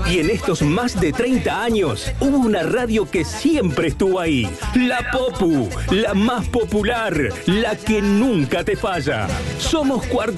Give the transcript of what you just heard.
Y en estos más de 30 años, hubo una radio que siempre estuvo ahí. La Popu, la más popular, la que nunca te falla. Somos Cuarto